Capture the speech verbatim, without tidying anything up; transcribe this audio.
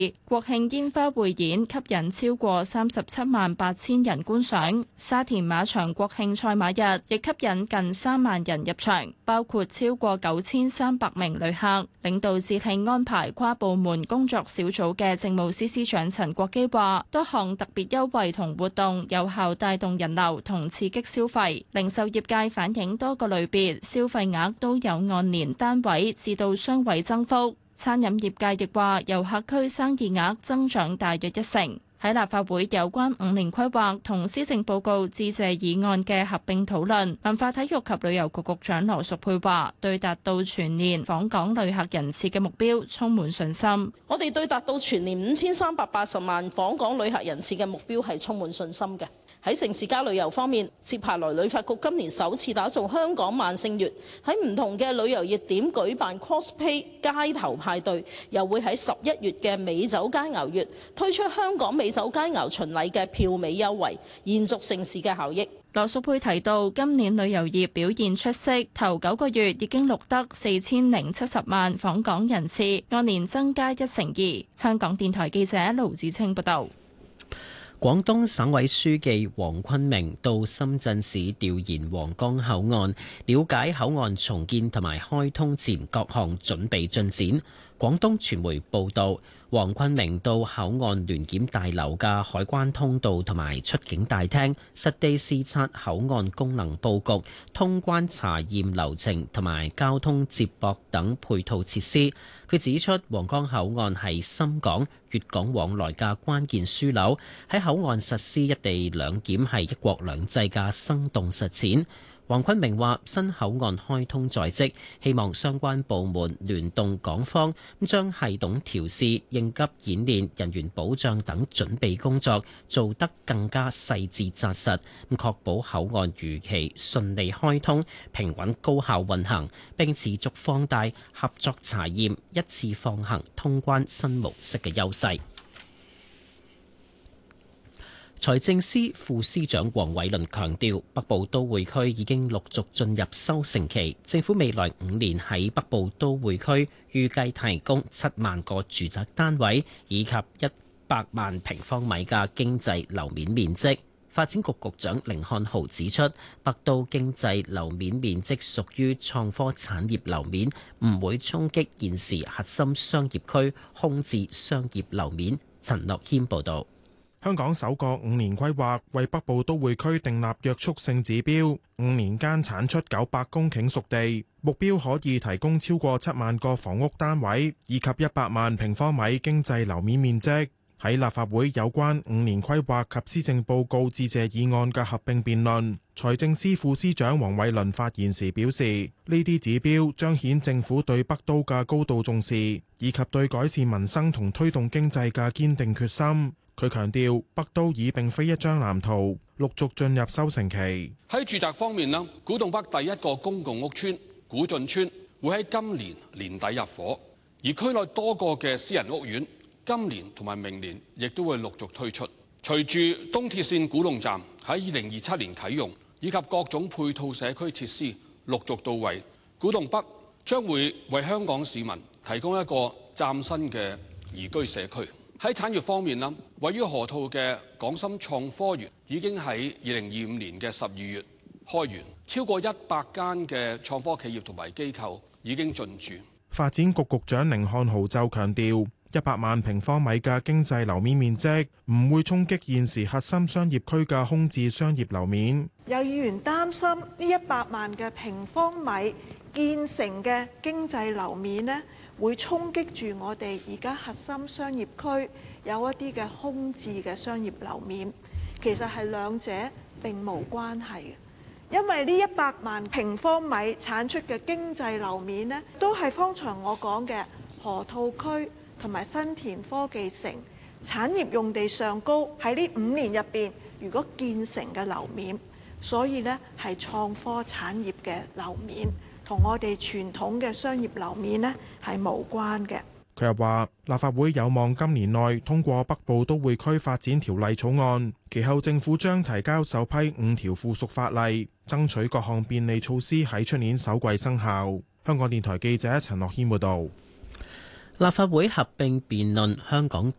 國慶煙花匯演吸引超過三十七萬八千人觀賞，沙田馬場國慶賽馬日亦吸引近三萬人入場，包括超過九千三百名旅客。領導節慶安排跨部門工作小組嘅政務司司長陳國基話，多項特別優惠同活動有效帶動人流同刺激消費。零售業界反映多個類別消費額都有按年單位至到雙位增幅。餐飲業界亦話，遊客區生意額增長大約一成。喺立法會有關五年規劃同施政報告致謝議案嘅合併討論，文化體育及旅遊局局長羅淑佩話，對達到全年訪港旅客人次嘅目標充滿信心。 我哋對達到全年五千三百八十萬訪港旅客人次嘅目標係充滿信心嘅。喺城市加旅遊方面，接下來旅發局今年首次打造香港萬聖月，喺唔同嘅旅遊熱點舉辦 cosplay 街頭派對，又會喺十一月嘅美酒佳餚月推出香港美酒佳餚巡禮嘅票尾優惠，延續盛事嘅效益。 羅淑佩提到，今年旅遊業表現出色，頭九個月已經錄得四千零七十萬訪港人次，按年增加一成二。香港電台記者盧子清報道。 廣東省委書記黃坤明到深圳市調研皇崗口岸，了解口岸重建同埋開通前各項準備進展。廣東傳媒報道，黃坤明到口岸聯檢大樓嘅海關通道同埋出境大廳，實地視察口岸功能佈局、通關查驗流程同埋交通接駁等配套設施。佢指出，皇崗口岸係深港、粵港往來嘅關鍵樞紐，喺口岸實施一地兩檢係一國兩制嘅生動實踐。黃坤明話：新口岸開通在即，希望相關部門聯動港方，將系統調試、應急演練、人員保障等準備工作做得更加細緻紮實，咁確保口岸如期順利開通、平穩高效運行，並持續放大合作查驗、一次放行通關新模式嘅優勢。財政司副司長黃偉綸強調，北部都會區已經陸續進入收成期，政府未來五年喺北部都會區預計提供七萬個住宅單位，以及一百萬平方米嘅經濟樓面面積。發展局局長甯漢豪指出，北都經濟樓面面積屬於創科產業樓面，唔會衝擊現時核心商業區空置商業樓面。陳樂謙報導。 香港首個五年規劃為北部都會區訂立約束性指標，五年間產出九百公頃熟地，目標可以提供超過七萬個房屋單位，以及一百萬平方米經濟樓面面積。喺立法會有關五年規劃及施政報告致謝議案嘅合併辯論，財政司副司長黃偉綸發言時表示，呢啲指標彰顯政府對北都嘅高度重視，以及對改善民生同推動經濟嘅堅定決心。佢強調，北都已並非一張藍圖，陸續進入收成期。 喺住宅方面呢，古洞北第一個公共屋邨古晉邨會喺今年年底入伙，而區內多個嘅私人屋苑今年同埋明年亦都會陸續推出。隨住東鐵線古洞站喺二零二七年啟用，以及各種配套社區設施陸續到位，古洞北將會為香港市民提供一個嶄新嘅宜居社區。喺產業方面啦，位於河套嘅港深創科園已經喺二零二五年嘅十二月開園，超過一百間嘅創科企業同埋機構已經進駐。 發展局局長甯漢豪就強調，一百萬平方米嘅經濟樓面面積唔會衝擊現時核心商業區嘅空置商業樓面。 有議員擔心呢一百萬嘅平方米建成嘅經濟樓面呢，會衝擊住我哋而家核心商業區有一啲嘅空置嘅商業樓面，其實係兩者並無關係嘅，因為呢一百萬平方米產出嘅經濟樓面呢，都係方才我講嘅河套區同埋新田科技城產業用地上高喺呢五年入邊，如果建成嘅樓面，所以呢係創科產業嘅樓面。同我哋傳統嘅商業樓面呢係無關嘅。 佢又話，立法會有望今年內通過北部都會區發展條例草案，其後政府將提交首批五條附屬法例，爭取各項便利措施喺出年首季生效。香港電台記者陳樂軒報導。 立法會合併辯論香港